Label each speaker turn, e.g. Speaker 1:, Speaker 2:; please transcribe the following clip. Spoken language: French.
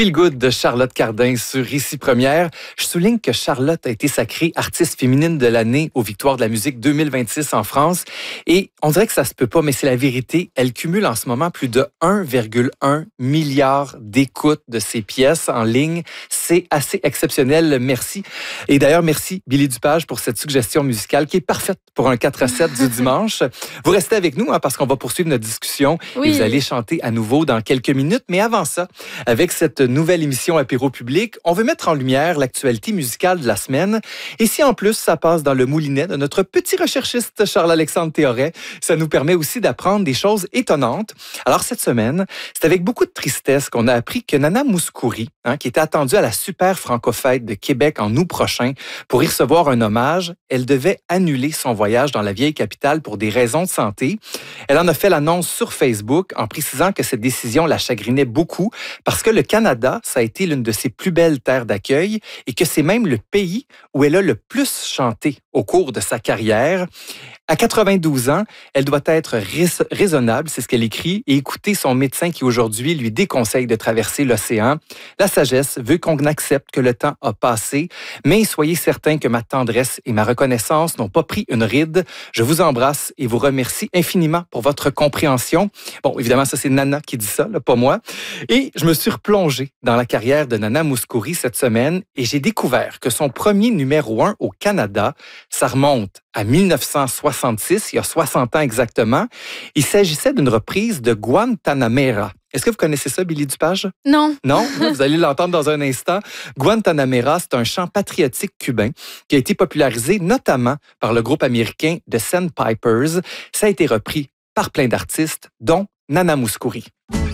Speaker 1: Feel Good de Charlotte Cardin sur Ici Première. Je souligne que Charlotte a été sacrée artiste féminine de l'année aux Victoires de la musique 2026 en France. Et on dirait que ça se peut pas, mais c'est la vérité. Elle cumule en ce moment plus de 1,1 milliard d'écoutes de ses pièces en ligne. C'est assez exceptionnel. Merci. Et d'ailleurs, merci Billy Dupage pour cette suggestion musicale qui est parfaite pour un 4 à 7 du dimanche. Vous restez avec nous parce qu'on va poursuivre notre discussion et vous allez chanter à nouveau dans quelques minutes. Mais avant ça, avec cette nouvelle émission Apéro Public, on veut mettre en lumière l'actualité musicale de la semaine. Et si en plus ça passe dans le moulinet de notre petit recherchiste Charles-Alexandre Théoret, ça nous permet aussi d'apprendre des choses étonnantes. Alors cette semaine, c'est avec beaucoup de tristesse qu'on a appris que Nana Mouskouri, qui était attendue à la Super Franco-Fête de Québec en août prochain pour y recevoir un hommage, elle devait annuler son voyage dans la vieille capitale pour des raisons de santé. Elle en a fait l'annonce sur Facebook en précisant que cette décision la chagrinait beaucoup parce que le Canada, ça a été l'une de ses plus belles terres d'accueil et que c'est même le pays où elle a le plus chanté au cours de sa carrière. À 92 ans, elle doit être raisonnable, c'est ce qu'elle écrit, et écouter son médecin qui aujourd'hui lui déconseille de traverser l'océan. La sagesse veut qu'on accepte que le temps a passé, mais soyez certains que ma tendresse et ma reconnaissance n'ont pas pris une ride. Je vous embrasse et vous remercie infiniment pour votre compréhension. Bon, évidemment, ça c'est Nana qui dit ça, là, pas moi. Et je me suis replongé dans la carrière de Nana Mouskouri cette semaine et j'ai découvert que son premier numéro 1 au Canada, ça remonte à 1966, il y a 60 ans exactement. Il s'agissait d'une reprise de Guantanamera. Est-ce que vous connaissez ça, Billy Dupage?
Speaker 2: Non.
Speaker 1: Non? Vous allez l'entendre dans un instant. Guantanamera, c'est un chant patriotique cubain qui a été popularisé notamment par le groupe américain The Sandpipers. Ça a été repris par plein d'artistes, dont Nana Mouskouri.